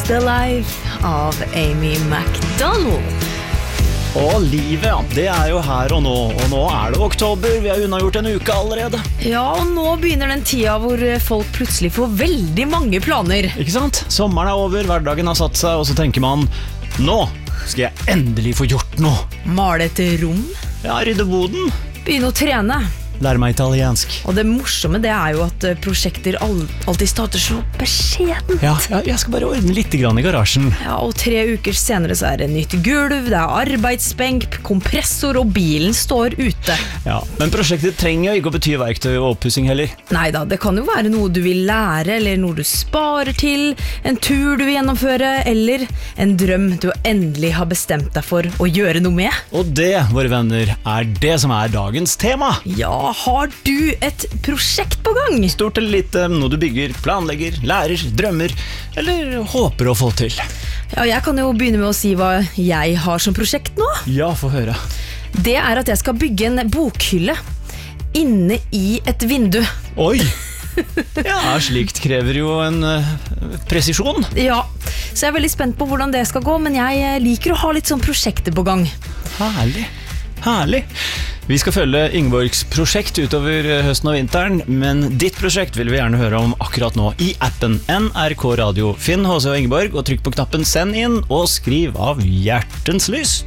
the Life av Amy McDonald. Og livet, ja, det jo her og nå det oktober, vi har unnagjort en uke allerede. Ja, og nå begynner den tida hvor folk plutselig får veldig mange planer. Ikke sant? Sommeren over, hverdagen har satt seg, og så tenker man, nå skal jeg endelig få gjort noe. Male et rom. Ja, rydde boden. Begynne å trene. Lære meg italiensk. Og det morsomme det jo at prosjekter alltid starter så beskjedent. Ja, jeg skal bare ordne litt grann i garasjen. Ja, og 3 uker senere så det nytt gulv, det arbeidsbenk, kompressor og bilen står ute. Ja, men prosjektet trenger jo ikke å bety verktøy og oppussing heller. Neida, det kan jo være noe du vil lære, eller noe du sparer til, en tur du vil gjennomføre, eller en drøm du endelig har bestemt deg for å gjøre noe med. Og det, våre venner, det som dagens tema. Ja, har du et prosjekt på gang? Stort eller lite, noe du bygger, planlegger, lærer, drømmer, eller håper å få til. Ja, jeg kan jo begynne med å si hva jeg har som prosjekt nå. Ja, få høre. Det at jeg skal bygge en bokhylle inne i et vindu. Oi! Ja, slikt krever jo en presisjon. Ja, så jeg veldig spent på hvordan det skal gå, men jeg liker å ha litt sånn prosjekter på gang. Herlig. Vi skal følge Ingeborgs prosjekt utover høsten og vinteren, men ditt prosjekt vil vi gjerne høre om akkurat nå i appen NRK Radio. Finn H.C. og Ingeborg og trykk på knappen send inn og skriv av hjertens lyst.